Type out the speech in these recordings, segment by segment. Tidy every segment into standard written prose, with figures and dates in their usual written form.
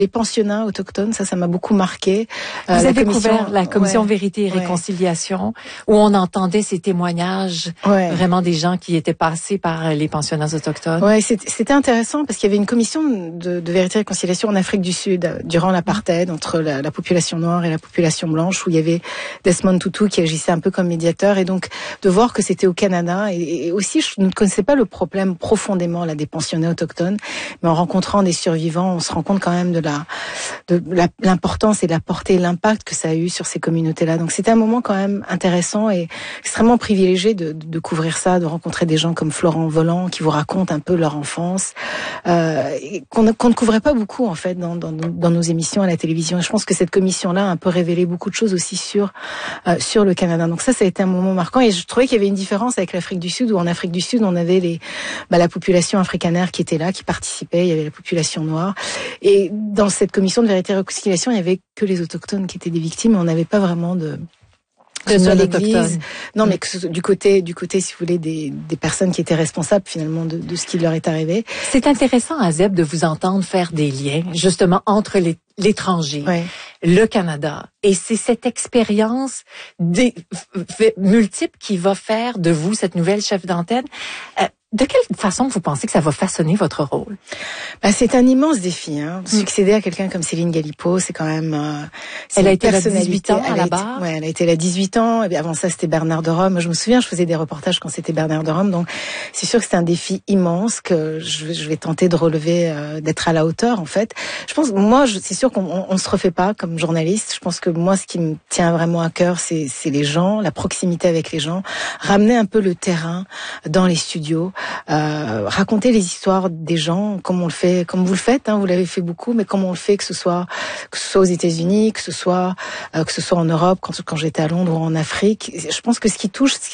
les pensionnats autochtones, ça m'a beaucoup marqué. Vous avez couvert la commission Vérité et Réconciliation, où on entendait ces témoignages vraiment des gens qui étaient passés par les pensionnats autochtones. Ouais, c'était intéressant parce qu'il y avait une commission de Vérité et Réconciliation en Afrique du Sud durant l'apartheid entre la population noire et la population blanche, où il y avait Desmond Tutu qui agissait un peu comme médiateur, et donc de voir que c'était au Canada, et aussi je ne connaissais pas le problème profondément là des pensionnats autochtones, mais en rencontrant des survivants, on se rend compte quand même de l'importance et de la portée et l'impact que ça a eu sur ces communautés-là. Donc c'était un moment quand même intéressant et extrêmement privilégié de couvrir ça, de rencontrer des gens comme Florent Volant qui vous racontent un peu leur enfance, qu'on ne couvrait pas beaucoup en fait dans nos émissions à la télévision. Et je pense que cette commission-là a un peu révélé beaucoup de choses aussi sur le Canada. Donc ça a été un moment marquant, et je trouvais qu'il y avait une différence avec l'Afrique du Sud, où en Afrique du Sud on avait la population africanaire qui était là, qui participait, il y avait la population noire, et dans cette commission de Vérité et Réconciliation, il y avait que les autochtones qui étaient des victimes, et on n'avait pas vraiment que ce soit l'Église, non, mais que ce soit du côté, si vous voulez, des personnes qui étaient responsables finalement de ce qui leur est arrivé. C'est intéressant, Azeb, de vous entendre faire des liens justement entre l'étranger, le Canada, et c'est cette expérience multiple qui va faire de vous cette nouvelle chef d'antenne. De quelle façon vous pensez que ça va façonner votre rôle? C'est un immense défi. Succéder à quelqu'un comme Céline Galipeau, c'est quand même... Elle a été là 18 ans à la barre. Ouais, elle a été là 18 ans. Et avant ça, c'était Bernard de Rome. Je me souviens, je faisais des reportages quand c'était Bernard de Rome. Donc, c'est sûr que c'est un défi immense que je vais tenter de relever, d'être à la hauteur, en fait. Je pense, c'est sûr qu'on se refait pas comme journaliste. Je pense que moi, ce qui me tient vraiment à cœur, c'est les gens, la proximité avec les gens, ramener un peu le terrain dans les studios. Raconter les histoires des gens comme vous le faites, vous l'avez fait beaucoup, mais comme on le fait, que ce soit aux États-Unis, que ce soit en Europe, quand j'étais à Londres ou en Afrique. Je pense que ce qui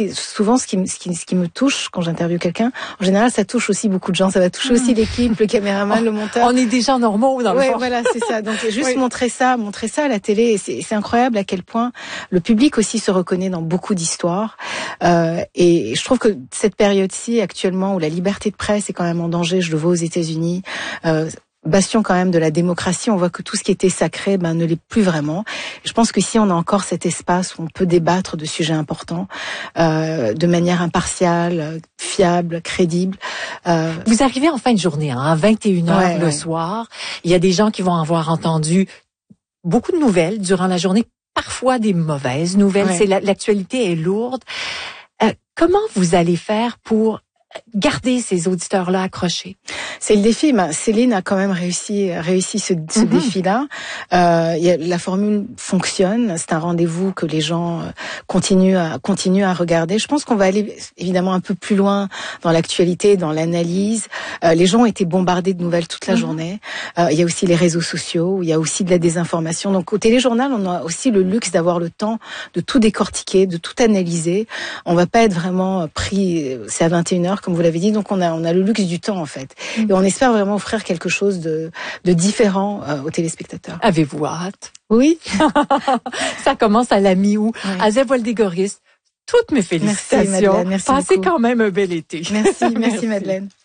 me touche quand j'interviewe quelqu'un, en général, ça touche aussi beaucoup de gens. Ça va toucher aussi l'équipe, le caméraman, le monteur. On est des gens normaux dans le fond. Voilà, c'est ça. Donc juste montrer ça à la télé, et c'est incroyable à quel point le public aussi se reconnaît dans beaucoup d'histoires. Et je trouve que cette période-ci actuellement, où la liberté de presse est quand même en danger, je le vois aux États-Unis, bastion quand même de la démocratie, on voit que tout ce qui était sacré ne l'est plus vraiment. Et je pense que si on a encore cet espace où on peut débattre de sujets importants de manière impartiale, fiable, crédible. Vous arrivez en fin de journée, à 21h le soir. Il y a des gens qui vont avoir entendu beaucoup de nouvelles durant la journée, parfois des mauvaises nouvelles. L'actualité est lourde. Comment vous allez faire pour garder ces auditeurs-là accrochés? C'est le défi. Céline a quand même réussi ce défi-là. La formule fonctionne. C'est un rendez-vous que les gens continuent à regarder. Je pense qu'on va aller évidemment un peu plus loin dans l'actualité, dans l'analyse. Les gens ont été bombardés de nouvelles toute la journée. Il y a aussi les réseaux sociaux, où il y a aussi de la désinformation. Donc au téléjournal, on a aussi le luxe d'avoir le temps de tout décortiquer, de tout analyser. On va pas être vraiment pris. C'est à 21h, comme vous l'avez dit. Donc on a le luxe du temps en fait. Et on espère vraiment offrir quelque chose de différent aux téléspectateurs. Avez-vous hâte? Oui. Ça commence à la mi-août. Azeb Woldegoris, toutes mes félicitations. Merci Madeleine, merci Passez beaucoup. Quand même un bel été. Merci Madeleine.